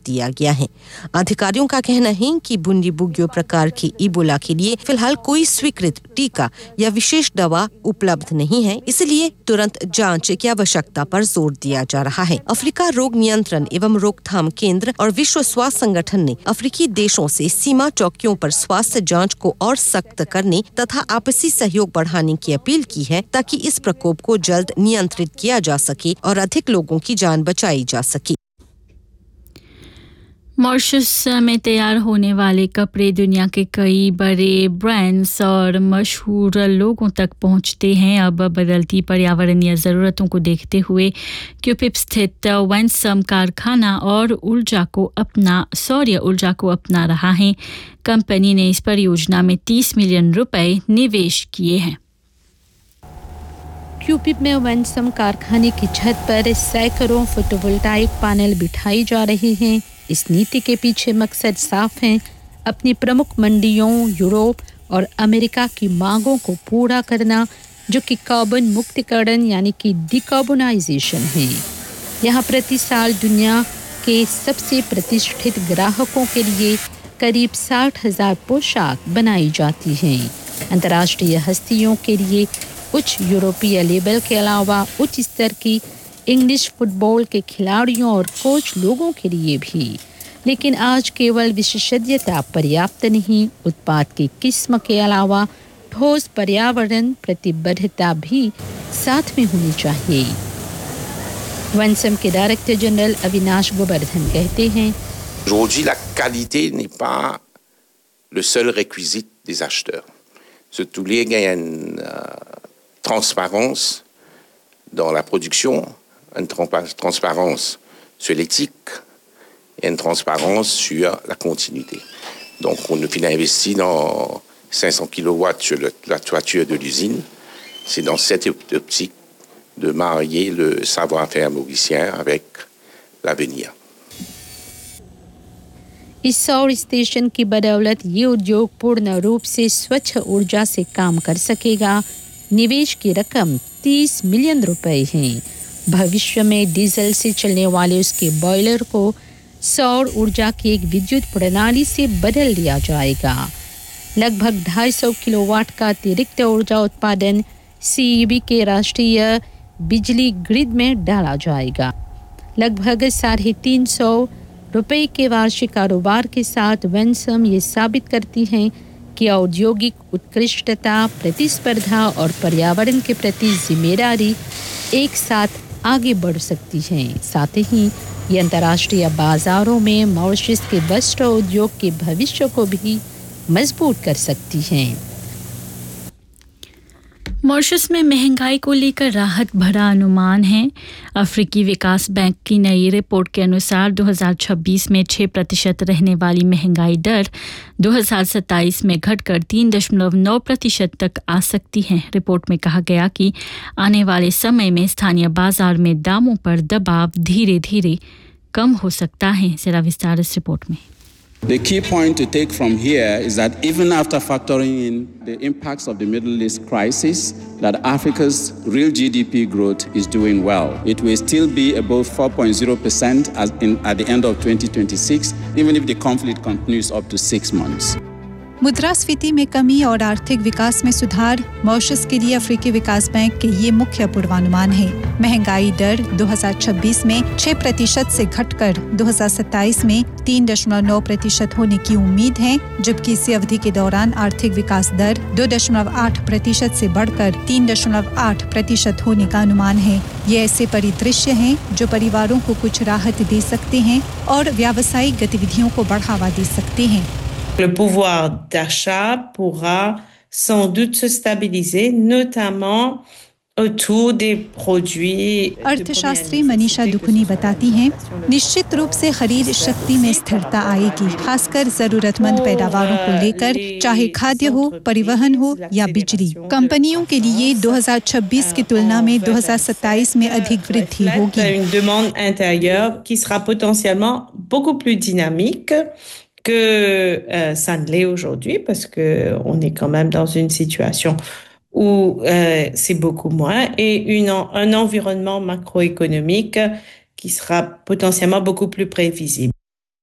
दिया गया है। अधिकारियों का कहना है कि बुंडीबुग्यो प्रकार की इबोला के लिए फिलहाल कोई स्वीकृत टीका या विशेष दवा उपलब्ध नहीं है, इसलिए तुरंत जांच की आवश्यकता पर जोर दिया जा रहा है। अफ्रीका रोग नियंत्रण एवं रोकथाम केंद्र और विश्व स्वास्थ्य संगठन ने अफ्रीकी देशों से सीमा चौकियों पर स्वास्थ्य जांच को और सख्त करने तथा आपसी सहयोग बढ़ाने की अपील की है, ताकि इस प्रकोप को जल्द नियंत्रित किया जा सके और अधिक लोगों की जान बचाई जा सके। मॉरिशस में तैयार होने वाले कपड़े दुनिया के कई बड़े ब्रांड्स और मशहूर लोगों तक पहुंचते हैं। अब बदलती पर्यावरणीय ज़रूरतों को देखते हुए क्यूपिप स्थित वैनसम कारखाना और सौर ऊर्जा को अपना रहा है। कंपनी ने इस परियोजना में 30 मिलियन रुपए निवेश किए हैं। क्यूपिप में वैनसम कारखाने की छत पर सैकड़ों फोटोवोल्टाइक पैनल बिठाए जा रहे हैं। इस नीति के पीछे मकसद साफ है, अपनी प्रमुख मंडियों यूरोप और अमेरिका की मांगों को पूरा करना, जो कि कार्बन मुक्तिकरण यानी कि डिकार्बोनाइजेशन है। यहाँ प्रति साल दुनिया के सबसे प्रतिष्ठित ग्राहकों के लिए करीब 60,000 पोशाक बनाई जाती हैं। अंतर्राष्ट्रीय हस्तियों के लिए उच्च यूरोपीय लेबल के अलावा उच्च स्तर की इंग्लिश फुटबॉल के खिलाड़ियों और कोच लोगों के लिए भी। लेकिन आज केवल विशेषज्ञता पर्याप्त नहीं, उत्पाद की किस्म के अलावा ठोस पर्यावरण प्रतिबद्धता भी साथ में होनी चाहिए। वैनसम के डायरेक्टर जनरल अविनाश गोवर्धन कहते हैं, Aujourd'hui, la qualité n'est pas le seul réquisite des acheteurs. Surtout, il y a une transparence dans la production, une transparence sur l'éthique et une transparence sur la continuité. Donc, on a investi dans 500 kW sur la toiture de l'usine. C'est dans cette optique de marier le savoir-faire mauricien avec l'avenir. इस सौर station की बदौलत ये उद्योग पूर्ण रूप से स्वच्छ ऊर्जा से काम कर सकेगा। निवेश की रकम 30 मिलियन रुपए है। भविष्य में डीजल से चलने वाले उसके बॉयलर को सौर ऊर्जा की एक विद्युत प्रणाली से बदल दिया जाएगा। लगभग 250 किलोवाट का अतिरिक्त ऊर्जा उत्पादन सीईबी के राष्ट्रीय बिजली ग्रिड में डाला जाएगा। लगभग 350 रुपए के वार्षिक कारोबार के साथ वैनसम ये साबित करती हैं कि औद्योगिक उत्कृष्टता, प्रतिस्पर्धा और पर्यावरण के प्रति जिम्मेदारी एक साथ आगे बढ़ सकती हैं। साथ ही ये अंतर्राष्ट्रीय बाजारों में मॉरिशस के वस्त्र उद्योग के भविष्य को भी मजबूत कर सकती हैं। मॉरिशस में महंगाई को लेकर राहत भरा अनुमान है। अफ्रीकी विकास बैंक की नई रिपोर्ट के अनुसार 2026 में 6% रहने वाली महंगाई दर 2027 में घटकर 3.9% तक आ सकती है। रिपोर्ट में कहा गया कि आने वाले समय में स्थानीय बाजार में दामों पर दबाव धीरे धीरे कम हो सकता है। जरा विस्तार इस रिपोर्ट में। The key point to take from here is that even after factoring in the impacts of the Middle East crisis, that Africa's real GDP growth is doing well. It will still be above 4.0% at the end of 2026, even if the conflict continues up to 6 months. मुद्रास्फीति में कमी और आर्थिक विकास में सुधार Mauritius के लिए अफ्रीकी विकास बैंक के ये मुख्य पूर्वानुमान है। महंगाई दर 2026 में 6% से घटकर 2027 में 3.9% होने की उम्मीद है, जबकि इसी अवधि के दौरान आर्थिक विकास दर 2.8% से बढ़कर 3.8% होने का अनुमान है। ये ऐसे परिदृश्य हैं जो परिवारों को कुछ राहत दे सकते हैं और व्यावसायिक गतिविधियों को बढ़ावा दे सकते हैं। Le pouvoir d'achat pourra sans doute se stabiliser, notamment autour des produits. अर्थशास्त्री मनीषा दुखनी बताती हैं, निश्चित रूप से खरीद शक्ति में स्थिरता आएगी, खासकर जरूरतमंद पैदावारों को लेकर, चाहे खाद्य हो, परिवहन हो या बिजली। कंपनियों के लिए 2026 की तुलना में 2027 में अधिक वृद्धि होगी। Une demande intérieure qui sera potentiellement beaucoup plus dynamique que ça ne l'est aujourd'hui, parce que on est quand même dans une situation où c'est beaucoup moins, et un environnement macroéconomique qui sera potentiellement beaucoup plus prévisible.